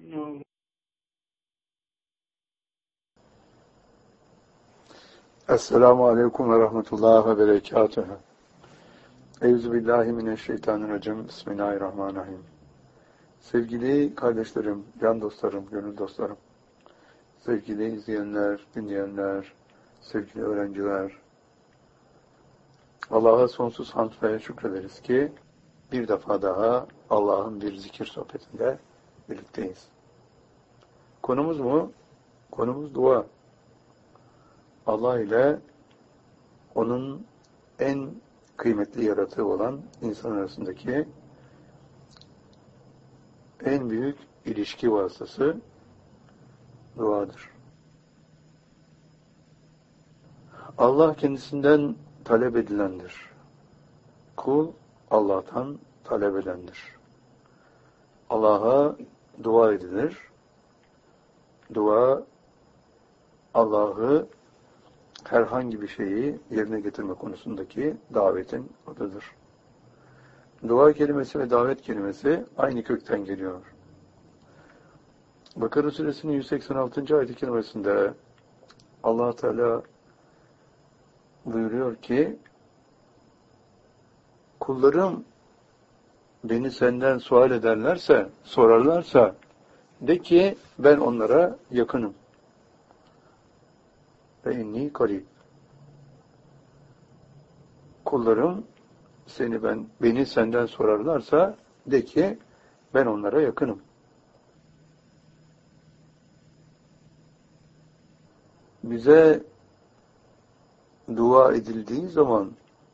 Esselamu Aleyküm ve Rahmetullah ve Berekatuhu. Euzubillahimineşşeytanirracim. Bismillahirrahmanirrahim. Sevgili kardeşlerim, can dostlarım, gönül dostlarım, sevgili izleyenler, dinleyenler, sevgili öğrenciler, Allah'a sonsuz hamd ve şükrederiz ki bir defa daha Allah'ın bir zikir sohbetinde birlikteyiz. Konumuz mu? Konumuz dua. Allah ile onun en kıymetli yaratığı olan insan arasındaki en büyük ilişki vasıtası duadır. Allah kendisinden talep edilendir. Kul Allah'tan talep edendir. Allah'a dua edilir. Dua Allah'ı herhangi bir şeyi yerine getirme konusundaki davetin adıdır. Dua kelimesi ve davet kelimesi aynı kökten geliyor. Bakara Suresinin 186. ayet-i kerimesinde Allah Teala buyuruyor ki, kullarım beni senden sual ederlerse, sorarlarsa de ki ben onlara yakınım. Ve inni karib. Kullarım beni senden sorarlarsa de ki ben onlara yakınım. Bize dua edildiği zaman,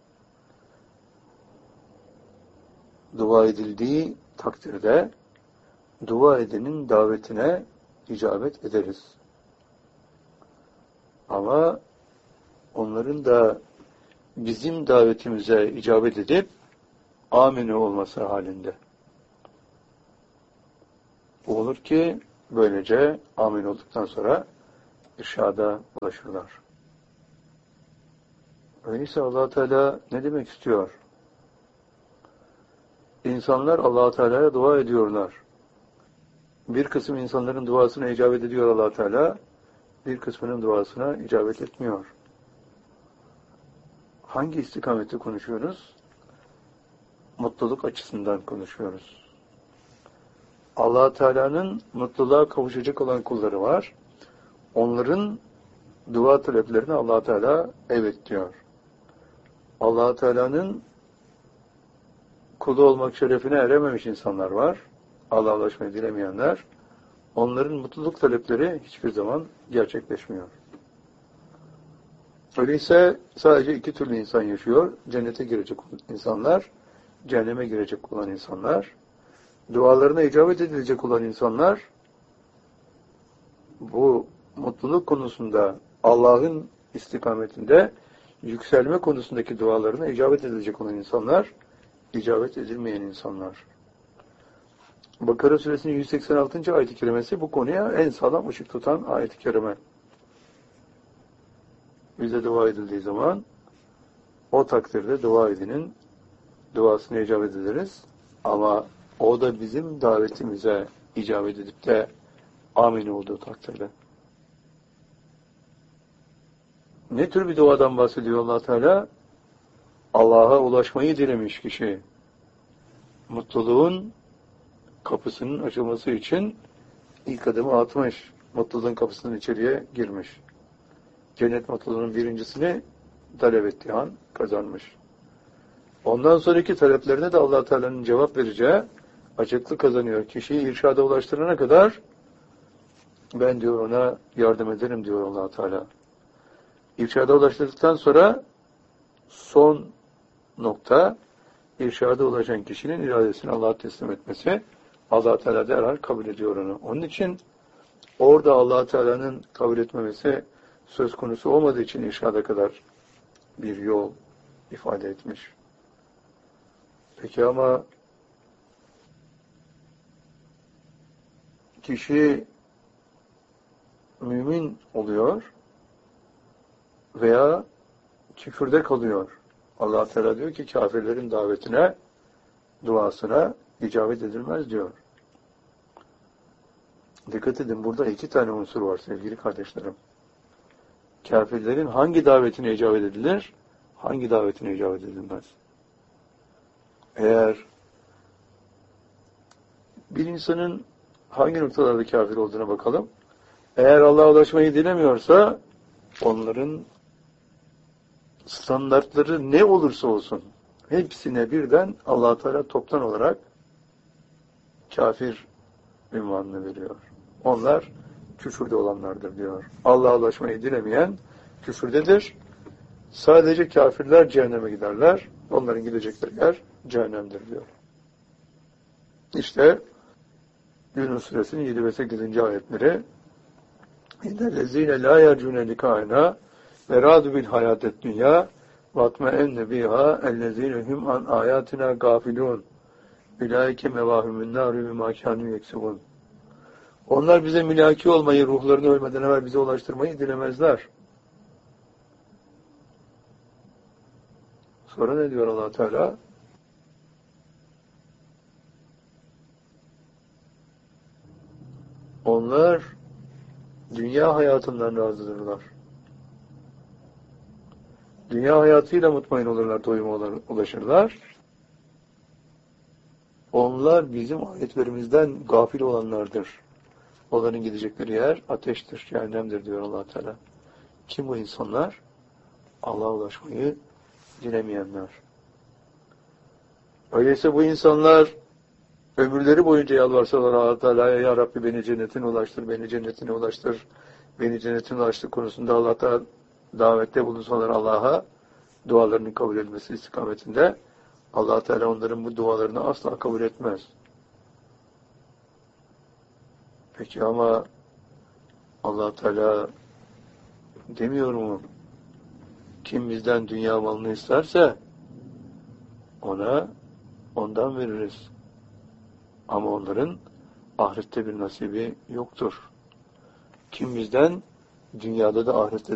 dua edildiği takdirde dua edenin davetine icabet ederiz. Ama onların da bizim davetimize icabet edip amine olması halinde. Olur ki böylece amin olduktan sonra irşada ulaşırlar. Öyleyse Allah Teala ne demek istiyor? İnsanlar Allah Teala'ya dua ediyorlar. Bir kısım insanların duasına icabet ediyor Allah Teala, bir kısmının duasına icabet etmiyor. Hangi istikamette konuşuyoruz? Mutluluk açısından konuşuyoruz. Allah Teala'nın mutluluğa kavuşacak olan kulları var. Onların dua taleplerine Allah Teala evet diyor. Allah Teala'nın kulu olmak şerefine erememiş insanlar var. Allah'a ulaşmayı dilemeyenler. Onların mutluluk talepleri hiçbir zaman gerçekleşmiyor. Öyleyse sadece iki türlü insan yaşıyor. Cennete girecek insanlar, cehenneme girecek olan insanlar, dualarına icabet edilecek olan insanlar, bu mutluluk konusunda Allah'ın istikametinde yükselme konusundaki dualarına icabet edilecek olan insanlar, icabet edilmeyen insanlar. Bakara Suresinin 186. ayet-i kerimesi bu konuya en sağlam ışık tutan ayet-i kerime. Bize dua edildiği zaman o takdirde dua edenin duasına icabet ederiz. Ama o da bizim davetimize icabet edip de amin olduğu takdirde. Ne tür bir duadan bahsediyor Allah Teala? Allah'a ulaşmayı dilemiş kişi. Mutluluğun kapısının açılması için ilk adımı atmış. Mutluluğun kapısının içeriye girmiş. Cennet mutluluğunun birincisini talep ettiği an kazanmış. Ondan sonraki taleplerine de Allah Teala'nın cevap vereceği açıklık kazanıyor. Kişiyi irşada ulaştırana kadar ben diyor ona yardım ederim diyor Allah Teala. İrşada ulaştırdıktan sonra son nokta irşada ulaşan kişinin iradesini Allah'a teslim etmesi. Allah Teala derhal kabul ediyor onu. Onun için orada Allah Teala'nın kabul etmemesi söz konusu olmadığı için irşada kadar bir yol ifade etmiş. Peki ama kişi mümin oluyor veya küfürde kalıyor. Allah Teala diyor ki kafirlerin davetine, duasına icabet edilmez diyor. Dikkat edin, burada iki tane unsur var sevgili kardeşlerim. Kafirlerin hangi davetine icabet edilir, hangi davetine icabet edilmez. Eğer bir insanın hangi noktalarda kafir olduğuna bakalım. Eğer Allah'a ulaşmayı dilemiyorsa, onların standartları ne olursa olsun, hepsine birden Allah-u Teala toptan olarak kafir ünvanını veriyor. Onlar küfürde olanlardır diyor. Allah'a ulaşmayı dilemeyen küfürdedir. Sadece kafirler cehenneme giderler. Onların gidecekleri yer cehennemdir diyor. İşte Yunus Suresinin 7 ve 8. ayetleri İnnellezîne lâ yercûne likâena ve râdu bil hayâtet dünyâ vatme'enne bihâ ellezîne hum an âyâtina gâfilûn ulaike mevâhumün nâri bimâ kânû yeksibûn. Onlar bize mülaki olmayı, ruhlarını ölmeden evvel bize ulaştırmayı dilemezler. Sonra ne diyor Allah Teala? Onlar dünya hayatından razıdırlar. Dünya hayatıyla mutmain olurlar, doyuma ulaşırlar. Onlar bizim ayetlerimizden gafil olanlardır. Onların gidecekleri yer ateştir, cehennemdir diyor Allah Teala. Kim bu insanlar? Allah'a ulaşmayı dilemeyenler. Öyleyse bu insanlar ömürleri boyunca yalvarsalar Allah Teala'ya, ya Rabbi beni cennetine ulaştır, beni cennetine ulaştır, beni cennetine ulaştır konusunda Allah'ta davette bulunsalar Allah'a, dualarının kabul edilmesi istikametinde, Allah Teala onların bu dualarını asla kabul etmez. Peki ama Allah Teala demiyor mu? Kim bizden dünya malını isterse ondan veririz. Ama onların ahirette bir nasibi yoktur. Kim bizden dünyada da ahirette